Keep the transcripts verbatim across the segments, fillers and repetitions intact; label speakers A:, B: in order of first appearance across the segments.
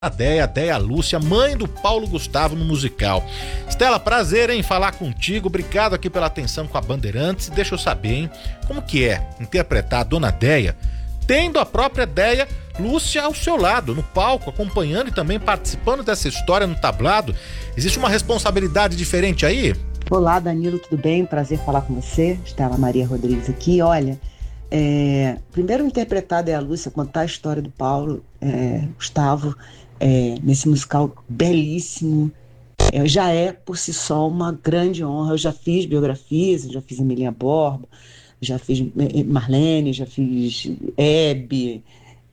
A: A Déia, a Déia Lúcia, mãe do Paulo Gustavo no musical. Estela, prazer em falar contigo, obrigado aqui pela atenção com a Bandeirantes. Deixa eu saber, hein, como que é interpretar a Dona Déia, tendo a própria Déia Lúcia ao seu lado, no palco, acompanhando e também participando dessa história no tablado. Existe uma responsabilidade diferente aí?
B: Olá, Danilo, tudo bem? Prazer falar com você. Estela Maria Rodrigues aqui. Olha, é... primeiro interpretar a Déia Lúcia, contar a história do Paulo é... Gustavo, É, nesse musical belíssimo, é, já é por si só uma grande honra. Eu já fiz biografias, já fiz Emilinha Borba, já fiz Marlene, já fiz Hebe,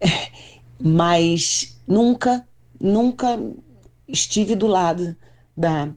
B: mas nunca, nunca estive do lado da,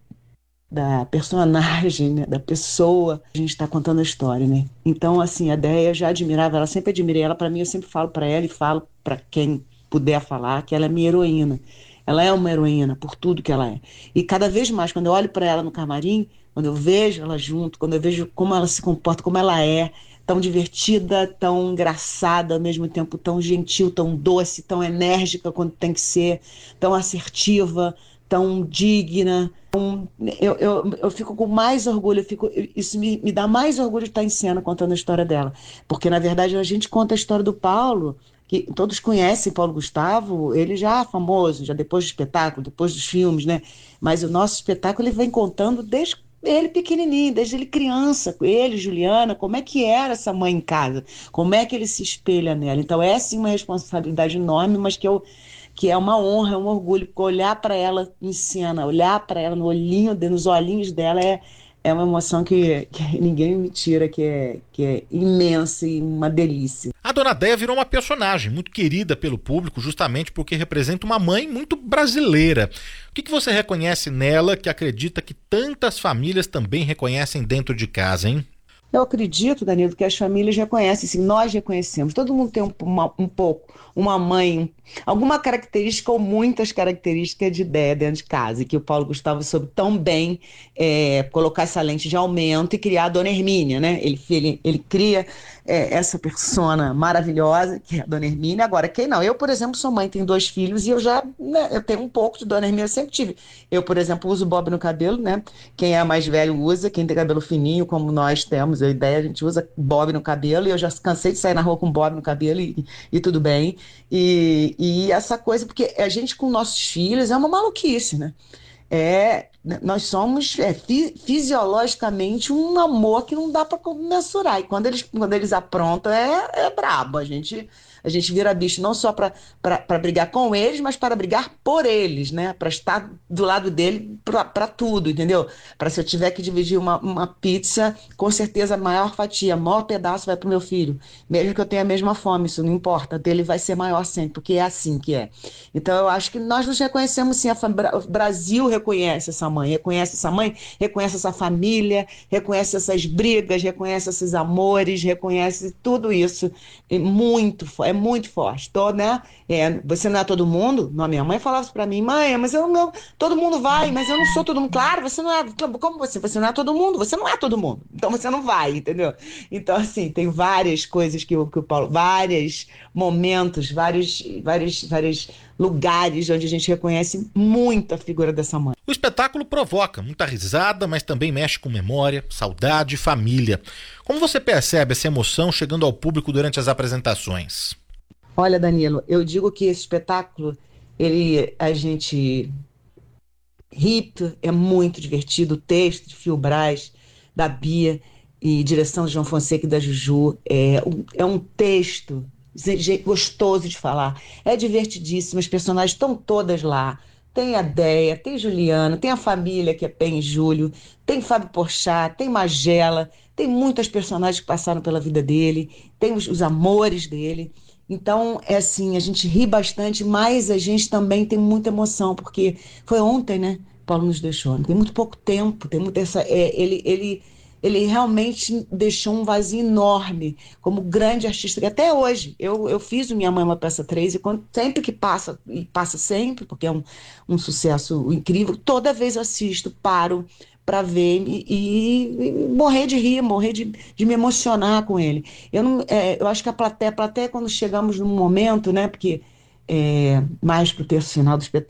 B: da personagem, né, da pessoa. A gente está contando a história, né? Então, assim, a Déia eu já admirava, ela sempre admirei ela. Para mim, eu sempre falo para ela e falo para quem puder falar que ela é minha heroína. Ela é uma heroína por tudo que ela é. E cada vez mais, quando eu olho para ela no camarim, quando eu vejo ela junto, quando eu vejo como ela se comporta, como ela é, tão divertida, tão engraçada, ao mesmo tempo tão gentil, tão doce, tão enérgica quando tem que ser, tão assertiva, tão digna. Então, eu, eu, eu fico com mais orgulho, eu fico, isso me, me dá mais orgulho de estar em cena contando a história dela. Porque, na verdade, a gente conta a história do Paulo, que todos conhecem Paulo Gustavo, ele já é famoso, já depois do espetáculo, depois dos filmes, né? Mas o nosso espetáculo ele vem contando desde ele pequenininho, desde ele criança, ele, Juliana, como é que era essa mãe em casa, como é que ele se espelha nela. Então é sim uma responsabilidade enorme, mas que, eu, que é uma honra, é um orgulho, porque olhar para ela em cena, olhar para ela no olhinho, nos olhinhos dela é, é uma emoção que, que ninguém me tira, que é, que é imensa e uma delícia.
A: A Dona Déia virou uma personagem muito querida pelo público, justamente porque representa uma mãe muito brasileira. O que, que você reconhece nela que acredita que tantas famílias também reconhecem dentro de casa, hein?
B: Eu acredito, Danilo, que as famílias reconhecem, sim, nós reconhecemos. Todo mundo tem um, uma, um pouco, uma mãe, alguma característica ou muitas características de Déia dentro de casa, e que o Paulo Gustavo soube tão bem é, colocar essa lente de aumento e criar a Dona Hermínia, né? Ele, ele, ele cria é, essa persona maravilhosa, que é a Dona Hermínia. Agora, quem não? Eu, por exemplo, sou mãe, tenho dois filhos, e eu já, né, eu tenho um pouco de Dona Hermínia, eu sempre tive. Eu, por exemplo, uso bob no cabelo, né? Quem é mais velho usa, quem tem cabelo fininho, como nós temos, a ideia, a gente usa bob no cabelo, e eu já cansei de sair na rua com bob no cabelo e, e tudo bem. E, e essa coisa, porque a gente com nossos filhos é uma maluquice, né? É, nós somos é, fi, fisiologicamente um amor que não dá para mensurar. E quando eles, quando eles aprontam, é, é brabo. A gente, a gente vira bicho não só para brigar com eles, mas para brigar por eles, né? Para estar do lado dele para tudo, entendeu? Para se eu tiver que dividir uma, uma pizza, com certeza a maior fatia, o maior pedaço vai para o meu filho. Mesmo que eu tenha a mesma fome, isso não importa. Dele vai ser maior sempre, porque é assim que é. Então eu acho que nós nos reconhecemos sim. A fam... O Brasil reconhece essa mãe, reconhece essa mãe, reconhece essa família, reconhece essas brigas, reconhece esses amores, reconhece tudo isso. É muito, é muito forte. Tô, né? É, você não é todo mundo? Não, minha mãe falava isso pra mim, mãe, mas eu não, todo mundo vai, mas eu não sou todo mundo. Claro, você não é, como você? Você não é todo mundo, você não é todo mundo. Então você não vai, entendeu? Então, assim, tem várias coisas que o, que o Paulo, vários momentos, vários, vários, vários lugares onde a gente reconhece muito a figura dessa mãe.
A: O espetáculo provoca muita risada, mas também mexe com memória, saudade e família. Como você percebe essa emoção chegando ao público durante as apresentações?
B: Olha, Danilo, eu digo que esse espetáculo, ele, a gente ri, é muito divertido. O texto de Fio Braz, da Bia, e direção de João Fonseca e da Juju, é um, é um texto gostoso de falar, é divertidíssimo, as personagens estão todas lá. Tem a Déia, tem Juliana, tem a família que é Pen e Júlio, tem Fábio Porchat, tem Magela, tem muitas personagens que passaram pela vida dele, tem os, os amores dele. Então, é assim, a gente ri bastante, mas a gente também tem muita emoção, porque foi ontem, né? Paulo nos deixou. Tem muito pouco tempo, tem muito essa. É, ele, ele, ele realmente deixou um vazio enorme como grande artista. E até hoje, eu, eu fiz o Minha Mãe é uma Peça três, e quando, sempre que passa, e passa sempre, porque é um, um sucesso incrível, toda vez eu assisto, paro para ver e, e, e morrer de rir, morrer de, de me emocionar com ele. Eu, não, é, eu acho que a plateia, a plateia, quando chegamos num momento, né, porque é, mais para o terço final do espetáculo.